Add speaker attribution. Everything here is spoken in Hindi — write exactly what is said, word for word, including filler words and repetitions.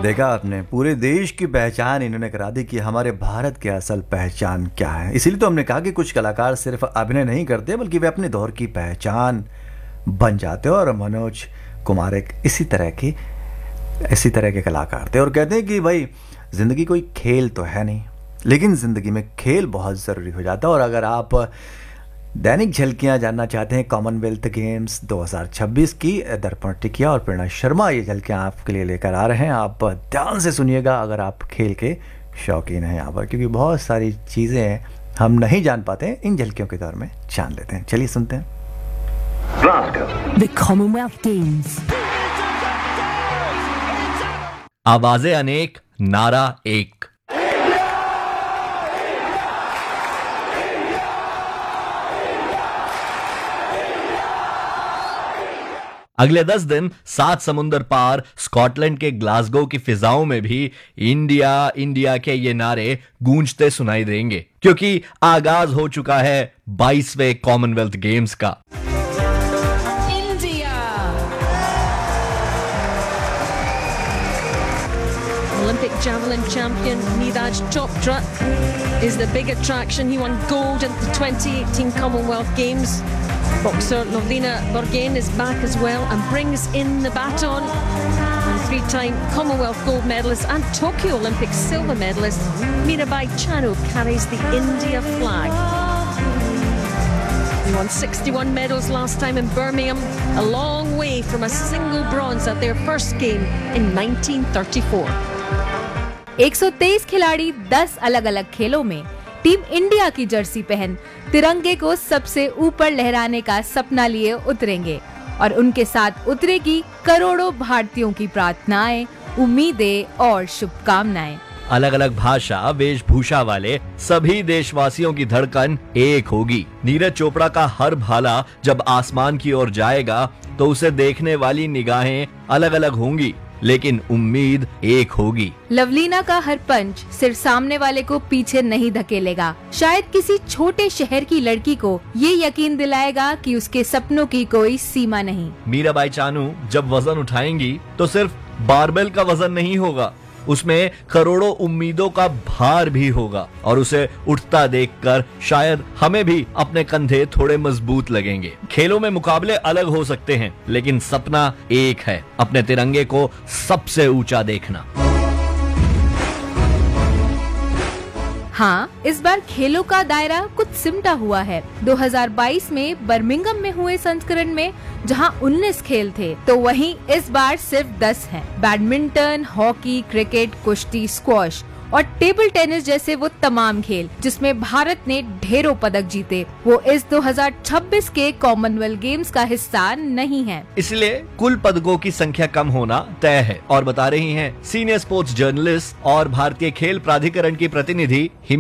Speaker 1: देखा आपने, पूरे देश की पहचान इन्होंने करा दी कि हमारे भारत की असल पहचान क्या है। इसीलिए तो हमने कहा कि कुछ कलाकार सिर्फ अभिनय नहीं करते बल्कि वे अपने दौर की पहचान बन जाते हैं। और मनोज कुमार एक इसी तरह की इसी तरह के कलाकार थे। और कहते हैं कि भाई ज़िंदगी कोई खेल तो है नहीं, लेकिन ज़िंदगी में खेल बहुत ज़रूरी हो जाता है। और अगर आप दैनिक झलकियां जानना चाहते हैं कॉमनवेल्थ गेम्स दो हज़ार छब्बीस की, दर्पण टिकिया और प्रेरणा शर्मा ये झलकियां आपके लिए लेकर आ रहे हैं। आप ध्यान से सुनिएगा अगर आप खेल के शौकीन हैं यहाँ पर, क्योंकि बहुत सारी चीज़ें हम नहीं जान पाते हैं, इन झलकियों के दौर में जान लेते हैं। चलिए सुनते हैं।
Speaker 2: The Commonwealth Games।
Speaker 3: आवाजें अनेक, नारा एक। अगले दस दिन सात समुंदर पार स्कॉटलैंड के ग्लासगो की फिजाओं में भी इंडिया इंडिया के ये नारे गूंजते सुनाई देंगे, क्योंकि आगाज हो चुका है बाईसवें कॉमनवेल्थ गेम्स का।
Speaker 4: Olympic javelin champion Neeraj Chopra is the big attraction. He won gold at the twenty eighteen Commonwealth Games. Boxer Lovlina Borgohain is back as well and brings in the baton. And three-time Commonwealth gold medalist and Tokyo Olympic silver medalist Mirabai Chanu carries the India flag. He won sixty-one medals last time in Birmingham, a long way from a single bronze at their first game in nineteen thirty-four.
Speaker 5: एक सौ तेईस खिलाड़ी दस अलग अलग खेलों में टीम इंडिया की जर्सी पहन तिरंगे को सबसे ऊपर लहराने का सपना लिए उतरेंगे। और उनके साथ उतरेगी करोड़ों भारतीयों की प्रार्थनाएं, उम्मीदें और शुभकामनाएं।
Speaker 3: अलग अलग भाषा वेशभूषा वाले सभी देशवासियों की धड़कन एक होगी। नीरज चोपड़ा का हर भाला जब आसमान की ओर जाएगा तो उसे देखने वाली निगाहें अलग अलग होंगी, लेकिन उम्मीद एक होगी।
Speaker 5: लवलीना का हर पंच सिर्फ सामने वाले को पीछे नहीं धकेलेगा, शायद किसी छोटे शहर की लड़की को ये यकीन दिलाएगा कि उसके सपनों की कोई सीमा नहीं।
Speaker 3: मीराबाई चानू जब वजन उठाएंगी तो सिर्फ बारबेल का वजन नहीं होगा, उसमें करोड़ों उम्मीदों का भार भी होगा। और उसे उठता देखकर शायद हमें भी अपने कंधे थोड़े मजबूत लगेंगे। खेलों में मुकाबले अलग हो सकते हैं, लेकिन सपना एक है, अपने तिरंगे को सबसे ऊंचा देखना।
Speaker 5: हाँ, इस बार खेलों का दायरा कुछ सिमटा हुआ है। दो हज़ार बाईस में बर्मिंघम में हुए संस्करण में जहां उन्नीस खेल थे, तो वहीं इस बार सिर्फ दस हैं। बैडमिंटन, हॉकी, क्रिकेट, कुश्ती, स्क्वॉश और टेबल टेनिस जैसे वो तमाम खेल जिसमें भारत ने ढेरों पदक जीते, वो इस दो हज़ार छब्बीस के कॉमनवेल्थ गेम्स का हिस्सा नहीं है।
Speaker 3: इसलिए कुल पदकों की संख्या कम होना तय है। और बता रही हैं सीनियर स्पोर्ट्स जर्नलिस्ट और भारतीय खेल प्राधिकरण की प्रतिनिधि